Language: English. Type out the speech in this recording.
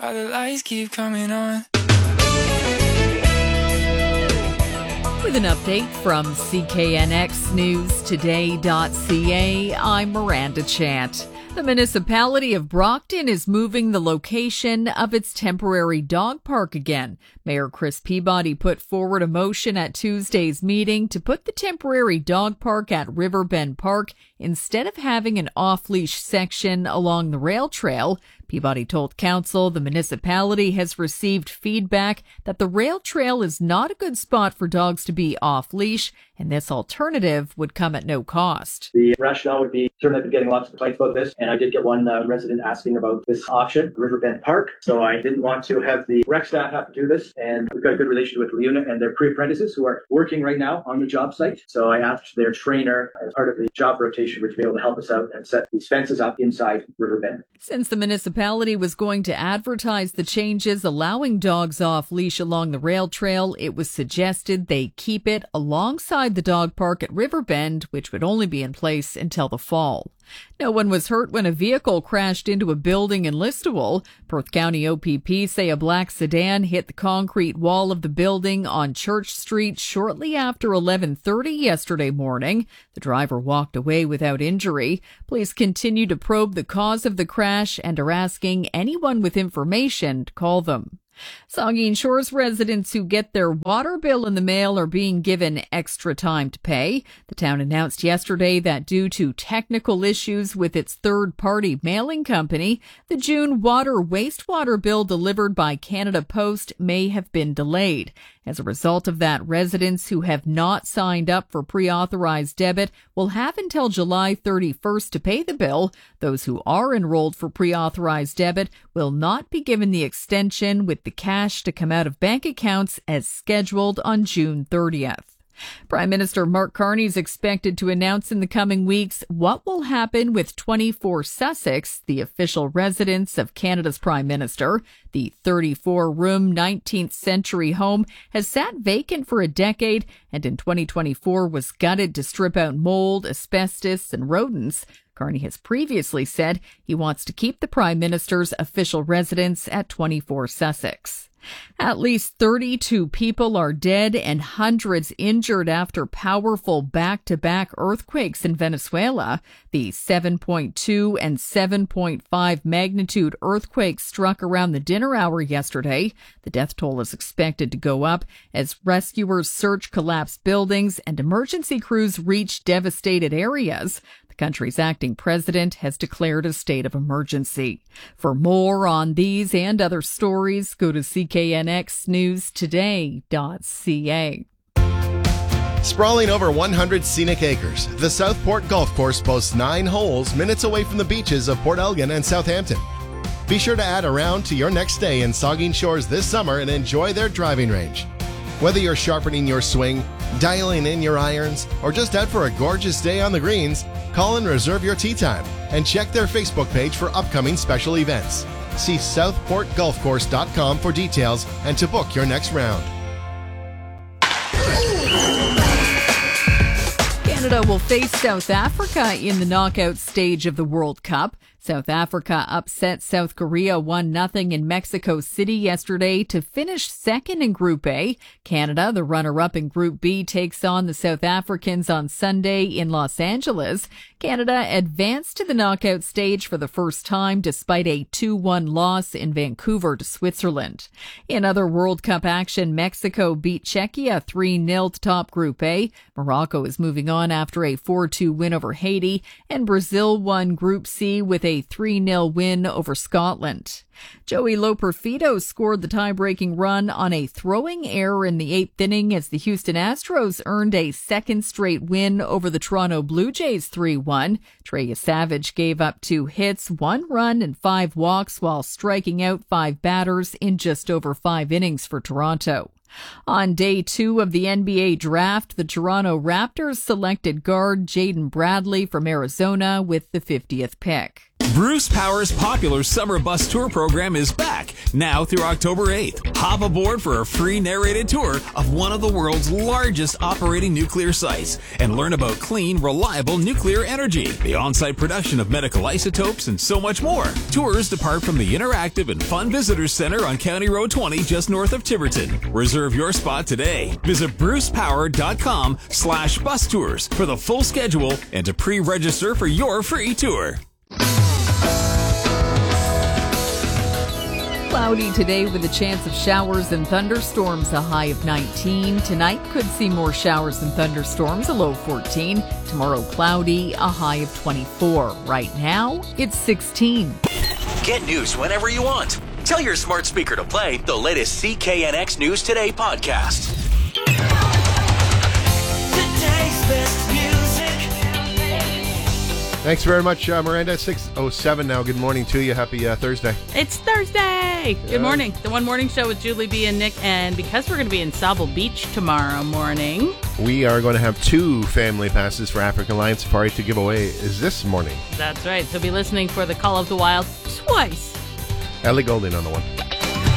Why the lights keep coming on. With an update from CKNXNewsToday.ca, I'm Miranda Chant. The municipality of Brockton is moving the location of its temporary dog park again. Mayor Chris Peabody put forward a motion at Tuesday's meeting to put the temporary dog park at Riverbend Park instead of having an off-leash section along the rail trail. Peabody told council the municipality has received feedback that the rail trail is not a good spot for dogs to be off-leash, and this alternative would come at no cost. The rationale would be, certainly I've been getting lots of complaints about this, and I did get one resident asking about this option, Riverbend Park. So I didn't want to have the rec staff have to do this, and we've got a good relationship with Leuna and their pre-apprentices who are working right now on the job site. So I asked their trainer, as part of the job rotation, to be able to help us out and set these fences up inside Riverbend. Since the municipality was going to advertise the changes allowing dogs off leash along the rail trail, it was suggested they keep it alongside the dog park at Riverbend, which would only be in place until the fall. No one was hurt when a vehicle crashed into a building in Listowel. Perth County OPP say a black sedan hit the concrete wall of the building on Church Street shortly after 11:30 yesterday morning. The driver walked away without injury. Police continue to probe the cause of the crash and are asking anyone with information to call them. Saugeen Shores residents who get their water bill in the mail are being given extra time to pay. The town announced yesterday that due to technical issues with its third-party mailing company, the June wastewater bill delivered by Canada Post may have been delayed. As a result of that, residents who have not signed up for pre-authorized debit will have until July 31st to pay the bill. Those who are enrolled for pre-authorized debit will not be given the extension with the cash to come out of bank accounts as scheduled on June 30th. Prime Minister Mark Carney is expected to announce in the coming weeks what will happen with 24 Sussex, the official residence of Canada's Prime Minister. The 34-room 19th century home has sat vacant for a decade and in 2024 was gutted to strip out mold, asbestos, and rodents. Carney has previously said he wants to keep the Prime Minister's official residence at 24 Sussex. At least 32 people are dead and hundreds injured after powerful back-to-back earthquakes in Venezuela. The 7.2 and 7.5 magnitude earthquakes struck around the dinner hour yesterday. The death toll is expected to go up as rescuers search collapsed buildings and emergency crews reach devastated areas. The country's acting president has declared a state of emergency. For more on these and other stories, go to CKNXNewsToday.ca. Sprawling over 100 scenic acres, the Southport Golf Course boasts 9 holes minutes away from the beaches of Port Elgin and Southampton. Be sure to add a round to your next stay in Saugeen Shores this summer and enjoy their driving range. Whether you're sharpening your swing, dialing in your irons, or just out for a gorgeous day on the greens, call and reserve your tee time and check their Facebook page for upcoming special events. See southportgolfcourse.com for details and to book your next round. Canada will face South Africa in the knockout stage of the World Cup. South Africa upset South Korea 1-0 in Mexico City yesterday to finish second in Group A. Canada, the runner-up in Group B, takes on the South Africans on Sunday in Los Angeles. Canada advanced to the knockout stage for the first time despite a 2-1 loss in Vancouver to Switzerland. In other World Cup action, Mexico beat Czechia 3-0 to top Group A. Morocco is moving on after a 4-2 win over Haiti, and Brazil won Group C with a 3-0 win over Scotland. Joey Loperfido scored the tie-breaking run on a throwing error in the 8th inning as the Houston Astros earned a second straight win over the Toronto Blue Jays 3-1. Trey Savage gave up 2 hits, 1 run, and 5 walks while striking out 5 batters in just over 5 innings for Toronto. On day 2 of the NBA draft, the Toronto Raptors selected guard Jaden Bradley from Arizona with the 50th pick. Bruce Power's popular summer bus tour program is back, now through October 8th. Hop aboard for a free narrated tour of one of the world's largest operating nuclear sites and learn about clean, reliable nuclear energy, the on-site production of medical isotopes, and so much more. Tours depart from the interactive and fun Visitors Center on County Road 20 just north of Tiverton. Reserve your spot today. Visit brucepower.com/bus tours for the full schedule and to pre-register for your free tour. Cloudy today with a chance of showers and thunderstorms, a high of 19. Tonight could see more showers and thunderstorms, a low 14. Tomorrow cloudy, a high of 24. Right now, it's 16. Get news whenever you want. Tell your smart speaker to play the latest CKNX News Today podcast. Today's best music. Thanks very much, Miranda. 6:07 now. Good morning to you. Happy Thursday. It's Thursday. Good morning. The One Morning Show with Julie B. and Nick. And because we're going to be in Sauble Beach tomorrow morning, We are going to have 2 family passes for African Lion Safari to give away is this morning. that's right. So be listening for the Call of the Wild twice. Ellie Goulding on the one.